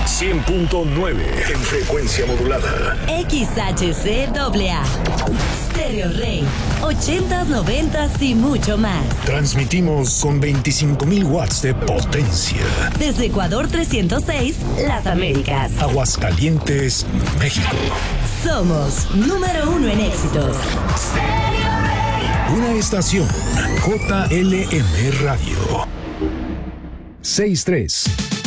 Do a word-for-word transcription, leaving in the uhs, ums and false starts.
cien punto nueve en frecuencia modulada. X H C A A. Stereo Rey. ochentas, noventas y mucho más. Transmitimos con veinticinco mil watts de potencia. Desde Ecuador trescientos seis, Las Américas. Aguascalientes, México. Somos número uno en éxitos. Una estación J L M Radio. sesenta y tres.